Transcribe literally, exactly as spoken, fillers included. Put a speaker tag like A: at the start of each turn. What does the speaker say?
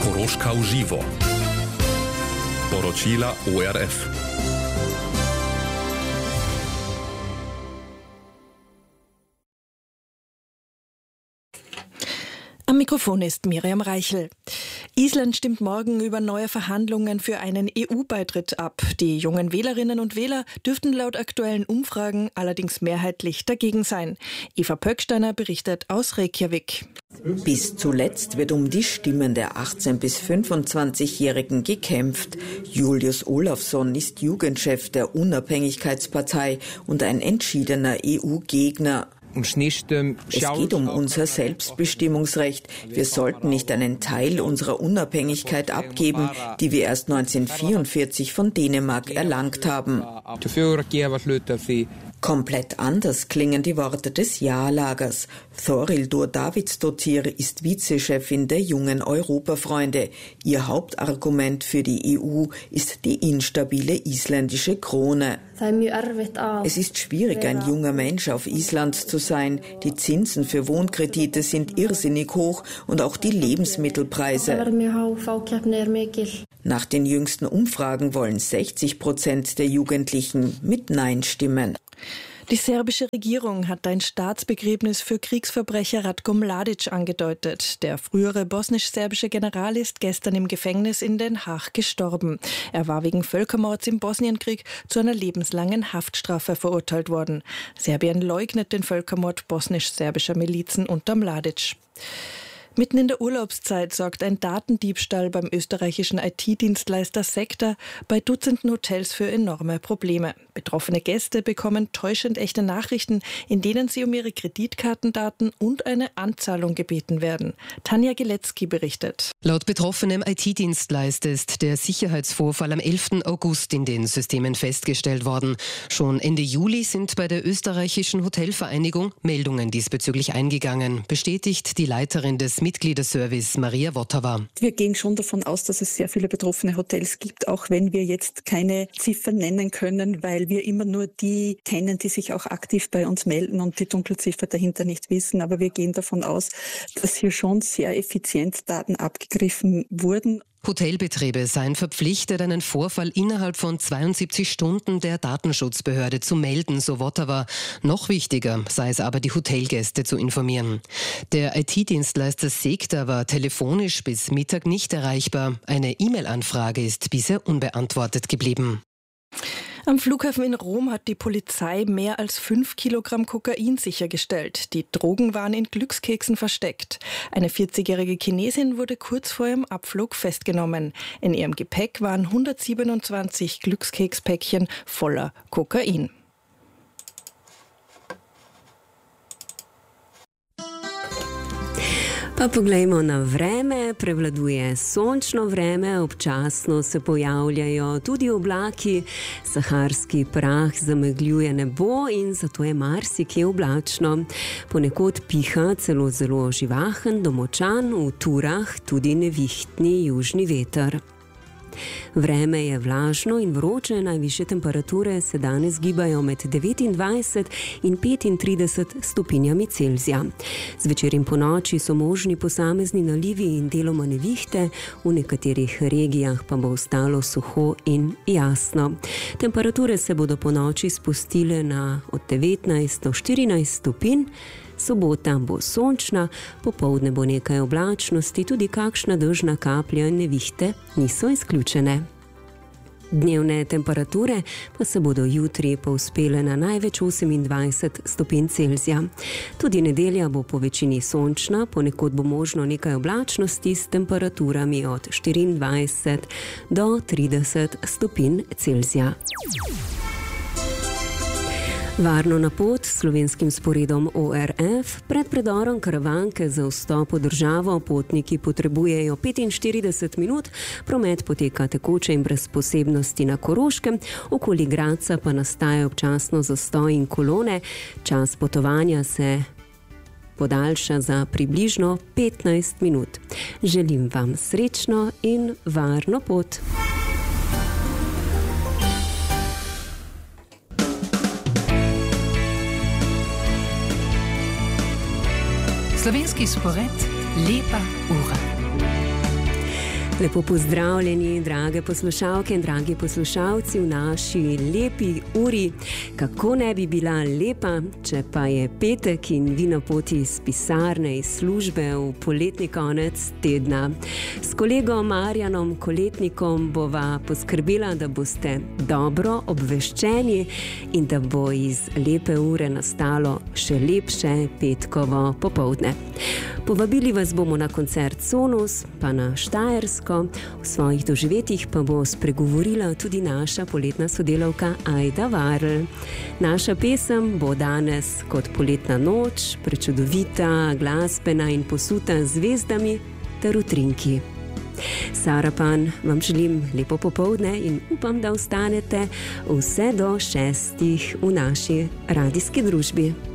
A: Koroška v živo. Poročila O R F.
B: Am Mikrofon ist Miriam Reichel. Island stimmt morgen über neue Verhandlungen für einen E U-Beitritt ab. Die jungen Wählerinnen und Wähler dürften laut aktuellen Umfragen allerdings mehrheitlich dagegen sein. Eva Pöcksteiner berichtet aus Reykjavik.
C: Bis zuletzt wird um die Stimmen der achtzehn- bis fünfundzwanzigjährigen gekämpft. Julius Olafsson ist Jugendchef der Unabhängigkeitspartei und ein entschiedener E U-Gegner. Es geht um unser Selbstbestimmungsrecht. Wir sollten nicht einen Teil unserer Unabhängigkeit abgeben, die wir erst neunzehnhundertvierundvierzig von Dänemark erlangt haben. Komplett anders klingen die Worte des Ja-Lagers. Þorildur Davidsdottir ist Vizechefin der Jungen Europafreunde. Ihr Hauptargument für die E U ist die instabile isländische Krone. Es ist schwierig, ein junger Mensch auf Island zu sein. Die Zinsen für Wohnkredite sind irrsinnig hoch und auch die Lebensmittelpreise. Nach den jüngsten Umfragen wollen sechzig Prozent der Jugendlichen mit Nein stimmen.
B: Die serbische Regierung hat ein Staatsbegräbnis für Kriegsverbrecher Ratko Mladic angedeutet. Der frühere bosnisch-serbische General ist gestern im Gefängnis in Den Haag gestorben. Er war wegen Völkermords im Bosnienkrieg zu einer lebenslangen Haftstrafe verurteilt worden. Serbien leugnet den Völkermord bosnisch-serbischer Milizen unter Mladic. Mitten in der Urlaubszeit sorgt ein Datendiebstahl beim österreichischen I T-Dienstleister Secta bei Dutzenden Hotels für enorme Probleme. Betroffene Gäste bekommen täuschend echte Nachrichten, in denen sie um ihre Kreditkartendaten und eine Anzahlung gebeten werden. Tanja Gilecki berichtet.
D: Laut betroffenem I T-Dienstleister ist der Sicherheitsvorfall am elften August in den Systemen festgestellt worden. Schon Ende Juli sind bei der österreichischen Hotelvereinigung Meldungen diesbezüglich eingegangen, bestätigt die Leiterin des Mitgliederservice Maria Votava.
E: Wir gehen schon davon aus, dass es sehr viele betroffene Hotels gibt, auch wenn wir jetzt keine Ziffern nennen können, weil wir immer nur die kennen, die sich auch aktiv bei uns melden und die Dunkelziffer dahinter nicht wissen. Aber wir gehen davon aus, dass hier schon sehr effizient Daten abgegriffen wurden.
D: Hotelbetriebe seien verpflichtet, einen Vorfall innerhalb von zweiundsiebzig Stunden der Datenschutzbehörde zu melden, so Votava. Noch wichtiger sei es aber, die Hotelgäste zu informieren. Der I T-Dienstleister Secta war telefonisch bis Mittag nicht erreichbar. Eine E-Mail-Anfrage ist bisher unbeantwortet geblieben.
B: Am Flughafen in Rom hat die Polizei mehr als fünf Kilogramm Kokain sichergestellt. Die Drogen waren in Glückskeksen versteckt. Eine vierzigjährige Chinesin wurde kurz vor ihrem Abflug festgenommen. In ihrem Gepäck waren hundertsiebenundzwanzig Glückskekspäckchen voller Kokain.
F: Pa poglejmo na vreme, prevladuje sončno vreme, občasno se pojavljajo tudi oblaki, saharski prah zamegljuje nebo in zato je marsikje oblačno. Ponekod piha celo zelo živahen do močan, v turah tudi nevihtni južni veter. Vreme je vlažno in vroče, najvišje temperature se danes gibajo med devetindvajset in petintrideset stopinjami Celzija. Zvečer in ponoči so možni posamezni nalivi in deloma nevihte, v nekaterih regijah pa bo ostalo suho in jasno. Temperature se bodo ponoči spustile na od devetnajst do štirinajst stopinj. Sobota bo sončna, popoldne bo nekaj oblačnosti, tudi kakšna dežna kaplja in nevihte niso izključene. Dnevne temperature pa se bodo jutri povzpele na največ osemindvajset stopinj Celzija. Tudi nedelja bo po večini sončna, ponekod bo možno nekaj oblačnosti s temperaturami od štiriindvajset do trideset stopinj Celzija. Varno na pot s slovenskim sporedom O R F. Pred predorom Karavanke za vstop v državo potniki potrebujejo petinštirideset minut, promet poteka tekoče in brez posebnosti na Koroškem, okoli Gradca pa nastaja občasno zastoj in kolone. Čas potovanja se podaljša za približno petnajst minut. Želim vam srečno in varno pot.
G: Slovenski spored, lepa ura.
F: Lepo pozdravljeni, drage poslušalke in dragi poslušalci v naši lepi uri. Kako ne bi bila lepa, če pa je petek in vi na poti iz pisarne, iz službe v poletni konec tedna. S kolegom Marjanom Koletnikom bova poskrbela, da boste dobro obveščeni in da bo iz lepe ure nastalo še lepše petkovo popoldne. Povabili vas bomo na koncert Sonus, pa na Štajersko. V svojih doživetjih pa bo spregovorila tudi naša poletna sodelavka Ajda Varl. Naša pesem bo danes kot poletna noč, prečudovita, glasbena in posuta z zvezdami ter utrinki. Sara Pan, vam želim lepo popoldne in upam, da ostanete vse do šestih v naši radijski družbi.